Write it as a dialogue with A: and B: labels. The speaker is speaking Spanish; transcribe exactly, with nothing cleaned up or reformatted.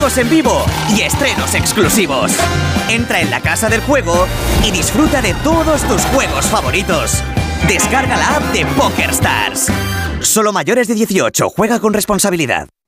A: en vivo y estrenos exclusivos. Entra en la casa del juego y disfruta de todos tus juegos favoritos. Descarga la app de PokerStars. Solo mayores de dieciocho. Juega con responsabilidad.